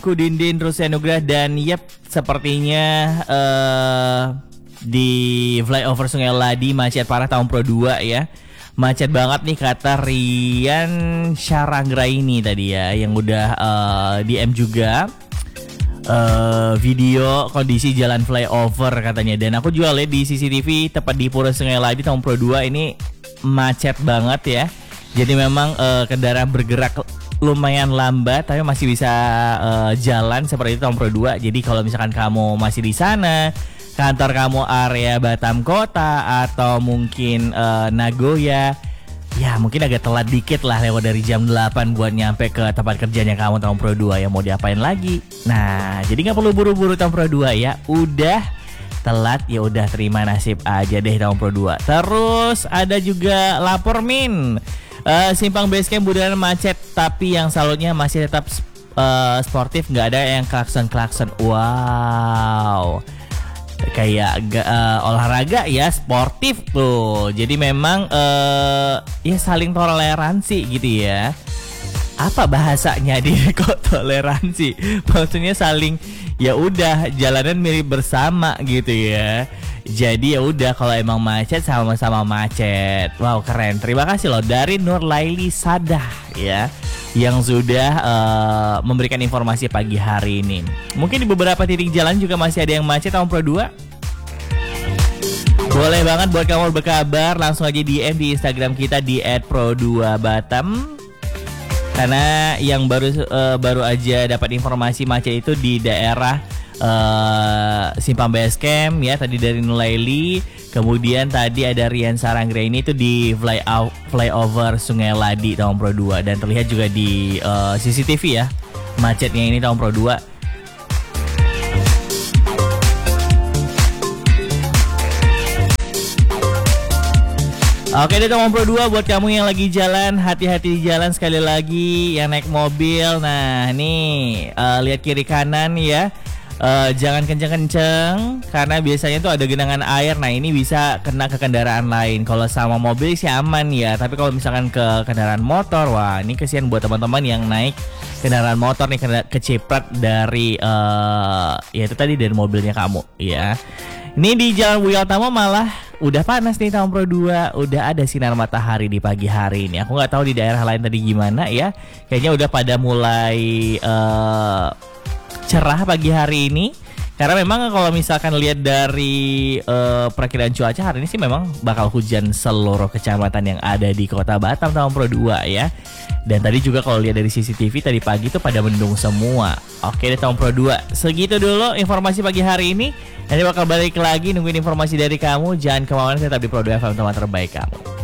Kudindin Rusyanugrah dan sepertinya di flyover Sungai Ladi macet parah tahun Pro 2 ya. Macet banget nih kata Rian Syaranggraini tadi ya, yang udah DM juga video kondisi jalan flyover katanya. Dan aku juga lihat di CCTV tepat di Pura Sungai Ladi tahun Pro 2 ini macet banget ya. Jadi memang kendaraan bergerak lumayan lambat tapi masih bisa jalan seperti itu tahun Pro 2. Jadi kalau misalkan kamu masih di sana, kantor kamu area Batam Kota atau mungkin Nagoya, ya mungkin agak telat dikit lah, lewat dari jam 8 buat nyampe ke tempat kerjanya kamu tahun Pro 2 ya. Mau diapain lagi? Nah, jadi nggak perlu buru-buru tahun Pro 2 ya. Udah telat ya udah terima nasib aja deh tahun Pro 2. Terus ada juga lapor Min. Simpang Basecamp Bundaran macet tapi yang salutnya masih tetap sportif, nggak ada yang klakson-klakson. Wow, kayak olahraga ya, sportif tuh. Jadi memang ya saling toleransi gitu ya. Apa bahasanya di kok toleransi? Maksudnya saling, ya udah jalanan mirip bersama gitu ya. Jadi ya udah kalau emang macet sama-sama macet. Wow, keren. Terima kasih loh dari Nur Laili Sadah ya, yang sudah memberikan informasi pagi hari ini. Mungkin di beberapa titik jalan juga masih ada yang macet tahun Pro 2. Boleh banget buat kamu berkabar, langsung aja DM di Instagram kita di @pro2batam. Karena yang baru aja dapat informasi macet itu di daerah Simpang Basecamp ya, tadi dari Nulaili. Kemudian tadi ada Rian Syaranggraini itu di flyover Sungai Ladi tahun Pro 2. Dan terlihat juga di CCTV ya macetnya ini tahun Pro 2. Oke deh tahun Pro 2, buat kamu yang lagi jalan, hati-hati di jalan sekali lagi. Yang naik mobil, nah nih lihat kiri kanan ya. Jangan kenceng-kenceng karena biasanya tuh ada genangan air. Nah ini bisa kena ke kendaraan lain. Kalau sama mobil sih aman ya, tapi kalau misalkan ke kendaraan motor, wah ini kesian buat teman-teman yang naik kendaraan motor nih, kena keciprat dari ya itu tadi dari mobilnya kamu ya. Ini di Jalan Buya Utama malah udah panas nih tahun Pro 2. Udah ada sinar matahari di pagi hari ini. Aku nggak tahu di daerah lain tadi gimana ya. Kayaknya udah pada mulai cerah pagi hari ini. Karena memang kalau misalkan lihat dari perakiraan cuaca hari ini sih memang bakal hujan seluruh kecamatan yang ada di Kota Batam tahun Pro 2 ya. Dan tadi juga kalau lihat dari CCTV tadi pagi tuh pada mendung semua. Oke deh tahun Pro 2. Segitu dulu informasi pagi hari ini. Nanti bakal balik lagi nungguin informasi dari kamu. Jangan kemana-mana, tetap di Pro 2 FM, teman terbaik kamu.